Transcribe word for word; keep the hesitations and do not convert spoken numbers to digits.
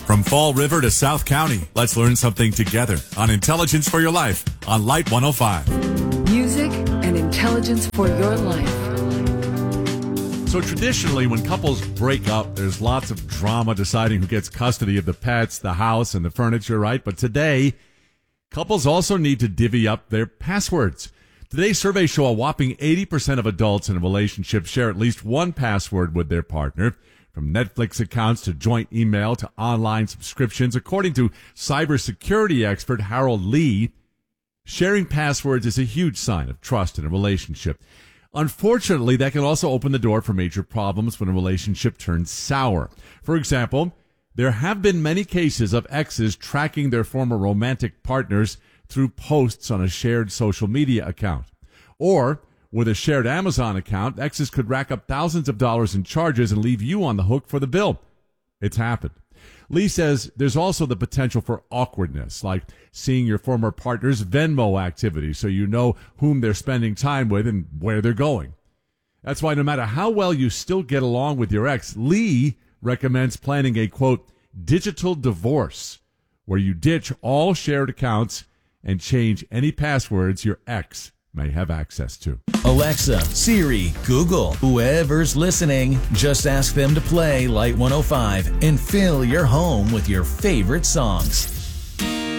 From Fall River to South County, let's learn something together on Intelligence for Your Life on Light one oh five. Music and intelligence for your life. So traditionally, when couples break up, there's lots of drama deciding who gets custody of the pets, the house, and the furniture, right? But today, couples also need to divvy up their passwords. Today's surveys show a whopping eighty percent of adults in a relationship share at least one password with their partner. From Netflix accounts to joint email to online subscriptions, according to cybersecurity expert Harold Lee, sharing passwords is a huge sign of trust in a relationship. Unfortunately, that can also open the door for major problems when a relationship turns sour. For example, there have been many cases of exes tracking their former romantic partners through posts on a shared social media account. Or, with a shared Amazon account, exes could rack up thousands of dollars in charges and leave you on the hook for the bill. It's happened. Lee says there's also the potential for awkwardness, like seeing your former partner's Venmo activity so you know whom they're spending time with and where they're going. That's why no matter how well you still get along with your ex, Lee recommends planning a, quote, digital divorce, where you ditch all shared accounts and change any passwords your ex may have access to. Alexa, Siri, Google, whoever's listening, just ask them to play Light one oh five and fill your home with your favorite songs.